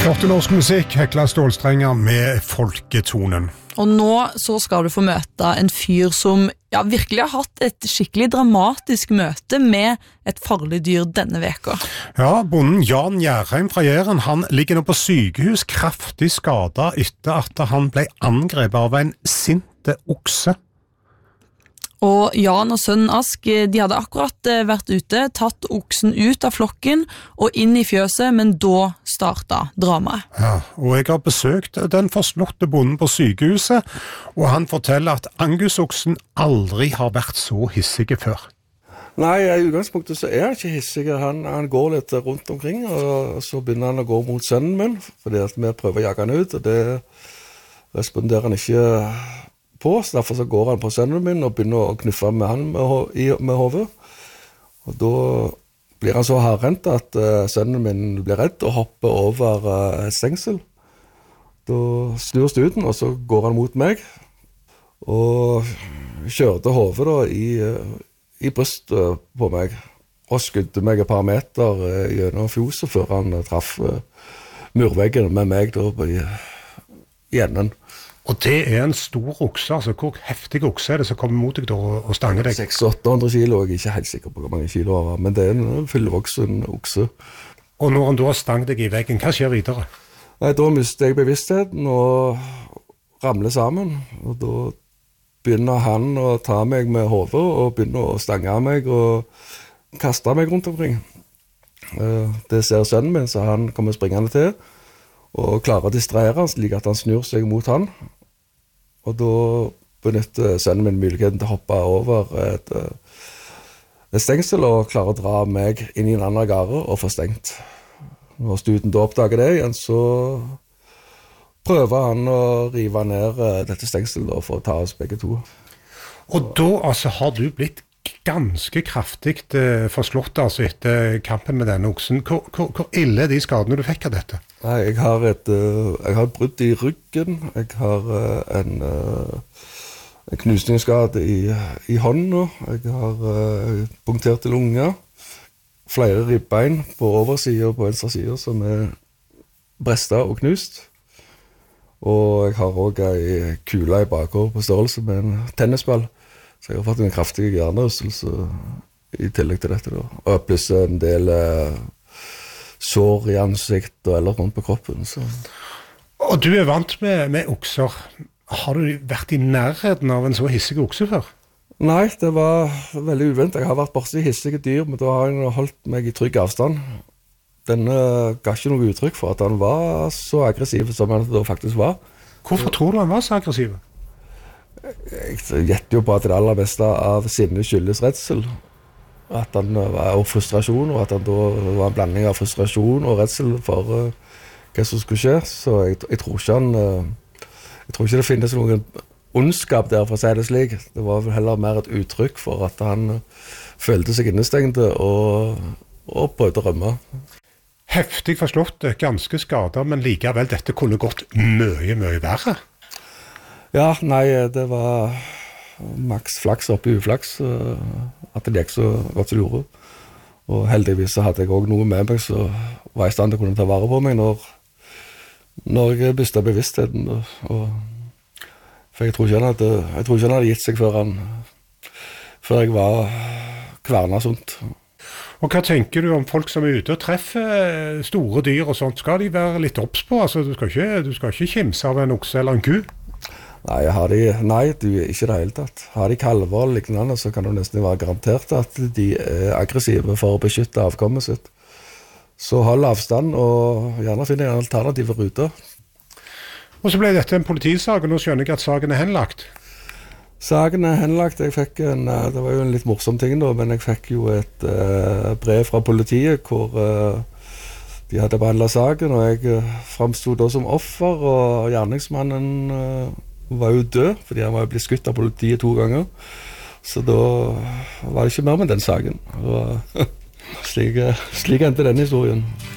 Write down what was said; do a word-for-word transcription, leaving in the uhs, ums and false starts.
Flott norsk musikk, Hekla Stålstrenger med folketonen. Og nå så skal du få møte en fyr som ja, virkelig har hatt et skikkelig dramatisk møte med et farlig dyr denne veka. Ja, bonden Jan Gjerheim fra Jæren, han ligger nå på sykehus kraftig skadet etter at han ble angrepet av en sinte okse. Og Jan og sønnen Ask, de hadde akkurat vært ute, tatt oksen ut av flokken og inn i fjøset, men da startet dramaet. Ja, og jeg har besøkt den forslåtte bonden på sykehuset, og han forteller at Angus-oksen aldri har vært så hissige før. Nei, i utgangspunktet så er han ikke hissig. Han, han går litt rundt omkring, og så begynner han å gå mot sønnen min, fordi at vi prøver å jage han ut, og det responderer han ikke på, så derfor så går han på sønnen min og begynner å knuffe med han med, ho med hodet. Og da blir han så hardrent at uh, sønnen min blir redd og hopper over uh, et stengsel. Da snur stuten, og så går han mot meg, og kjørte hodet da i, uh, i brystet på meg, og skudde meg et par meter uh, gjennom fjoset før han uh, traff uh, murveggen med meg da i, i enden. Og det er en stor okse, altså hvor heftig okse er det som kommer mot deg da og stanger deg? seks til åtte hundre kilo, jeg er ikke helt sikker på hvor mange kilo det var, men det er en fullvoksen okse. Og når han da stang deg i veggen, hva skjer videre? Nei, da mister jeg bevisstheten og ramler sammen, og da begynner han å ta meg med hodet og begynner å stange meg og kaste meg rundt omkring. Det ser sønnen min, så han kommer springende til, og klarer å distrahere han slik at han snur seg mot han. Og da benytter sønnen min muligheten til å hoppe over et, et stengsel og klarer å dra meg inn i en annen gare og få stengt. Når stuten da oppdager det igjen, så prøver han å rive ned dette stengselet for å ta oss begge to. Og da altså, har du blitt ganske kraftig eh, forslått altså, etter kampen med denne oksen. Hvor, hvor, hvor ille er de skadene du fikk av dette? Nei, jeg har et, uh, jeg har et brudd i ryggen, jeg har uh, en, uh, en knusningsskade i, i hånden, jeg har uh, punkterte lunger, flere ribbein på oversiden og på venstre side som er brestet og knust, og jeg har også en kule i bakhodet på størrelse med en tennisball, så jeg har fått en kraftig hjernerystelse i tillegg til dette da, og pluss en del uh, sår i ansikt og eller rundt på kroppen. Så. Og du er vant med, med okser. Har du vært i nærheten av en så hissig okse før? Nei, det var veldig uventet. Jeg har vært borte i hissige dyr, men da har jeg holdt meg i trygg avstand. Denne ga ikke noe uttrykk for at han var så aggressiv som han da faktisk var. Hvorfor tror du han var så aggressiv? Jeg gjetter jo på at det aller meste av sinne skyldes redsel. At han var og frustrasjon, og at han da var en blanding av frustrasjon og redsel for uh, hva som skulle skje. Så jeg, jeg tror ikke han uh, jeg tror ikke det finnes noen ondskap der, for å si det slik. Det var vel heller mer et uttrykk for at han uh, følte seg innestengte og, og prøvde å rømme. Heftig forslått, ganske skadet, men likevel dette kunne gått mye, mye verre. Ja, nei, det var maks flaks oppi uflaks, at det gikk så godt som det gjorde. Og heldigvis så hadde jeg også noe med meg, så var jeg i stand til å kunne ta vare på meg når, når jeg mistet bevisstheten. Og, for jeg tror ikke han hadde, jeg tror ikke han hadde gitt seg før, han, før jeg var kvernet sånt. Og hva tenker du om folk som er ute og treffer store dyr og sånt? Skal de være litt obs på? Altså, du skal ikke, du skal ikke kimse av en okse eller en ku? Nei, har de, nei, du er ikke det hele tatt. Har de kalver eller lignende, så kan du nesten være garantert at de er aggressive for å beskytte avkommet sitt. Så hold avstand, og gjerne finne en alternativ rute. Og så ble dette en politisak, og nå skjønner jeg at saken er henlagt. Saken er henlagt. Jeg fikk en, det var jo en litt morsom ting da, men jeg fikk jo et uh, brev fra politiet hvor uh, de hadde behandlet saken, og jeg uh, fremstod da som offer, og gjerningsmannen uh, var jo død, fordi han var jo blitt skutt av politiet to ganger. Så da var det ikke mer med den saken. Og slik, slik endte den historien.